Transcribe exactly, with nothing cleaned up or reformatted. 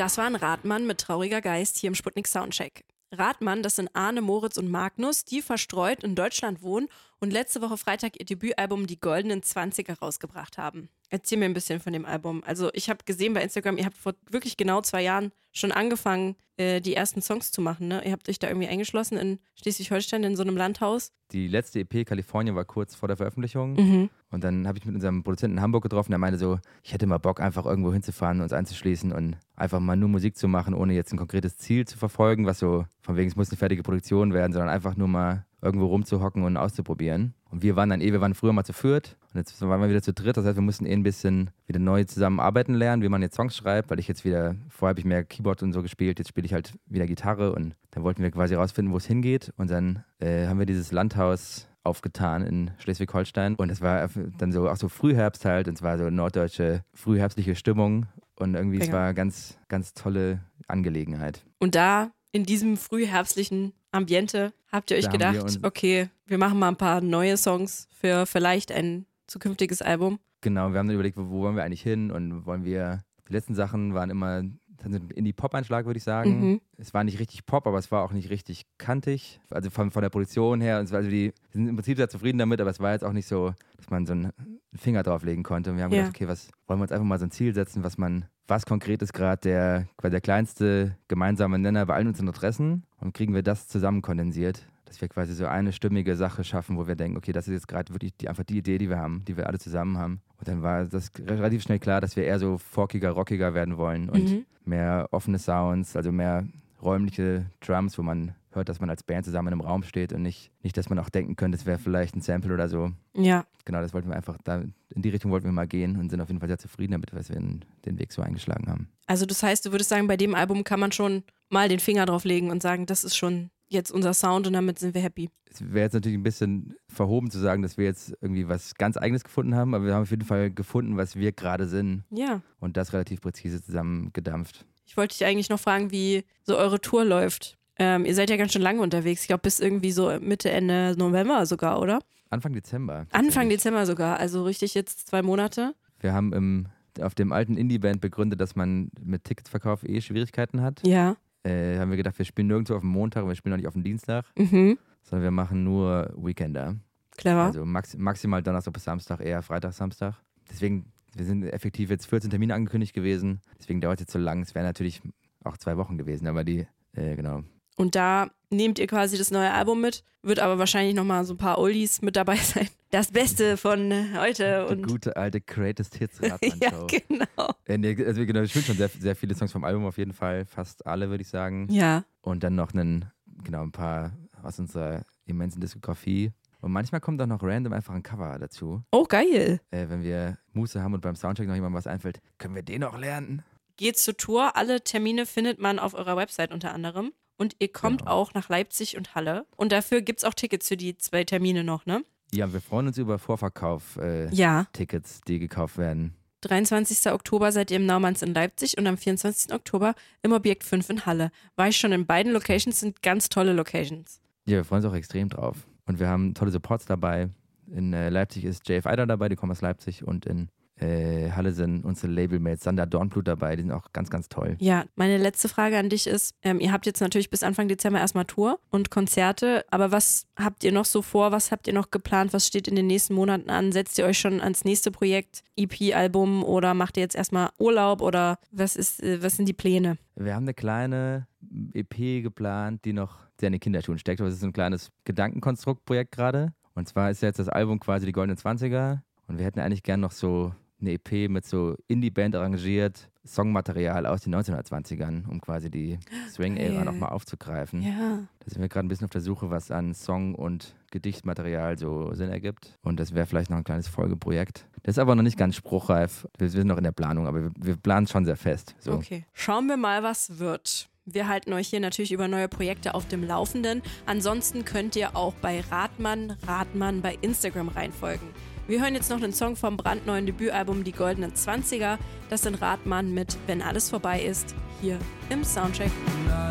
Das war ein Rathmann mit Trauriger Geist hier im Sputnik Soundcheck. Rathmann, das sind Arne, Moritz und Magnus, die verstreut in Deutschland wohnen und letzte Woche Freitag ihr Debütalbum Die Goldenen Zwanziger rausgebracht haben. Erzähl mir ein bisschen von dem Album. Also ich habe gesehen bei Instagram, ihr habt vor wirklich genau zwei Jahren schon angefangen, äh, die ersten Songs zu machen, ne? Ihr habt euch da irgendwie eingeschlossen in Schleswig-Holstein in so einem Landhaus. Die letzte E P Kalifornien war kurz vor der Veröffentlichung Mhm. und dann habe ich mit unserem Produzenten in Hamburg getroffen, der meinte so, ich hätte mal Bock einfach irgendwo hinzufahren, uns einzuschließen und einfach mal nur Musik zu machen, ohne jetzt ein konkretes Ziel zu verfolgen, was so von wegen, es muss eine fertige Produktion werden, sondern einfach nur mal irgendwo rumzuhocken und auszuprobieren. Und wir waren dann eh, wir waren früher mal zu viert und jetzt waren wir wieder zu dritt, das heißt, wir mussten eh ein bisschen wieder neu zusammenarbeiten lernen, wie man jetzt Songs schreibt, weil ich jetzt wieder, vorher habe ich mehr Keyboard und so gespielt, jetzt spiele ich halt wieder Gitarre und dann wollten wir quasi rausfinden, wo es hingeht und dann äh, haben wir dieses Landhaus aufgetan in Schleswig-Holstein und es war dann so auch so Frühherbst halt und es war so norddeutsche frühherbstliche Stimmung und irgendwie Mega. es war ganz, ganz tolle Angelegenheit. Und da, in diesem frühherbstlichen Ambiente, habt ihr euch Da haben wir gedacht, uns- okay, wir machen mal ein paar neue Songs für vielleicht ein zukünftiges Album. Genau, wir haben dann überlegt, wo, wo wollen wir eigentlich hin und wollen wir, die letzten Sachen waren immer ein Indie-Pop-Einschlag, würde ich sagen. Mhm. Es war nicht richtig Pop, aber es war auch nicht richtig kantig, also von, von der Produktion her. Und es war also die, wir sind im Prinzip sehr zufrieden damit, aber es war jetzt auch nicht so, dass man so einen Finger drauflegen konnte. Und wir haben Ja. gedacht, okay, was wollen wir uns einfach mal so ein Ziel setzen, was man, was konkret ist gerade der, quasi der kleinste gemeinsame Nenner bei allen unseren Interessen und kriegen wir das zusammen kondensiert, dass wir quasi so eine stimmige Sache schaffen, wo wir denken, okay, das ist jetzt gerade wirklich die, einfach die Idee, die wir haben, die wir alle zusammen haben. Und dann war das relativ schnell klar, dass wir eher so folkiger, rockiger werden wollen und Mhm. mehr offene Sounds, also mehr räumliche Drums, wo man hört, dass man als Band zusammen in einem Raum steht und nicht, nicht dass man auch denken könnte, es wäre vielleicht ein Sample oder so. Ja. Genau, das wollten wir einfach, da, in die Richtung wollten wir mal gehen und sind auf jeden Fall sehr zufrieden damit, dass wir den, den Weg so eingeschlagen haben. Also das heißt, du würdest sagen, bei dem Album kann man schon mal den Finger drauf legen und sagen, das ist schon jetzt unser Sound und damit sind wir happy. Es wäre jetzt natürlich ein bisschen verhoben zu sagen, dass wir jetzt irgendwie was ganz Eigenes gefunden haben, aber wir haben auf jeden Fall gefunden, was wir gerade sind Ja. und das relativ präzise zusammengedampft. Ich wollte dich eigentlich noch fragen, wie so eure Tour läuft. Ähm, ihr seid ja ganz schön lange unterwegs. Ich glaube, bis irgendwie so Mitte, Ende November sogar, oder? Anfang Dezember. Anfang tatsächlich. Dezember sogar. Also richtig jetzt zwei Monate. Wir haben im, auf dem alten Indie-Band begründet, dass man mit Ticketsverkauf eh Schwierigkeiten hat. Ja. Äh, haben wir gedacht, wir spielen nirgendwo auf dem Montag, wir spielen auch nicht auf dem Dienstag, Mhm. sondern wir machen nur Weekender. Clever. Also max, maximal Donnerstag bis Samstag, eher Freitag, Samstag. Deswegen, wir sind effektiv jetzt vierzehn Termine angekündigt gewesen. Deswegen dauert es jetzt so lang. Es wären natürlich auch zwei Wochen gewesen, aber die, äh, genau. Und da nehmt ihr quasi das neue Album mit, wird aber wahrscheinlich nochmal so ein paar Oldies mit dabei sein. Das Beste von heute. Die Und gute alte Greatest Hits ja, Radmann-Show. genau. äh, nee, also genau, wir spielen schon sehr, sehr viele Songs vom Album auf jeden Fall. Fast alle, würde ich sagen. Ja. Und dann noch einen, genau, ein paar aus unserer immensen Diskografie. Und manchmal kommt auch noch random einfach ein Cover dazu. Oh, geil. Äh, wenn wir Muße haben und beim Soundcheck noch jemandem was einfällt, können wir den noch lernen? Geht zur Tour. Alle Termine findet man auf eurer Website unter anderem. Und ihr kommt Genau. auch nach Leipzig und Halle. Und dafür gibt es auch Tickets für die zwei Termine noch, ne? Ja, wir freuen uns über Vorverkauf-Tickets, Ja. die gekauft werden. dreiundzwanzigsten Oktober seid ihr im Naumanns in Leipzig und am vierundzwanzigsten Oktober im Objekt fünf in Halle. War ich schon in beiden Locations, sind ganz tolle Locations. Ja, wir freuen uns auch extrem drauf. Und wir haben tolle Supports dabei. In äh, Leipzig ist J F Eider dabei, die kommen aus Leipzig. Und in äh, Halle sind unsere Labelmates Sander Dornblut dabei, die sind auch ganz, ganz toll. Ja, meine letzte Frage an dich ist, ähm, ihr habt jetzt natürlich bis Anfang Dezember erstmal Tour und Konzerte, aber was habt ihr noch so vor, was habt ihr noch geplant, was steht in den nächsten Monaten an? Setzt ihr euch schon ans nächste Projekt, E P-Album oder macht ihr jetzt erstmal Urlaub oder was ist, äh, was sind die Pläne? Wir haben eine kleine E P geplant, die noch sehr in den Kinderschuhen steckt. Das ist so ein kleines Gedankenkonstruktprojekt gerade. Und zwar ist jetzt das Album quasi die Goldenen Zwanziger. Und wir hätten eigentlich gern noch so eine E P mit so Indie-Band arrangiert, Songmaterial aus den neunzehnhundertzwanzigern, um quasi die Swing-Ära Geil. nochmal aufzugreifen. Ja. Da sind wir gerade ein bisschen auf der Suche, was an Song- und Gedichtmaterial so Sinn ergibt. Und das wäre vielleicht noch ein kleines Folgeprojekt. Das ist aber noch nicht ganz spruchreif. Wir sind noch in der Planung, aber wir, wir planen schon sehr fest. So. Okay. Schauen wir mal, was wird. Wir halten euch hier natürlich über neue Projekte auf dem Laufenden. Ansonsten könnt ihr auch bei Rathmann, Rathmann bei Instagram reinfolgen. Wir hören jetzt noch einen Song vom brandneuen Debütalbum Die Goldenen Zwanziger. Das sind Rathmann mit Wenn alles vorbei ist, hier im Soundcheck.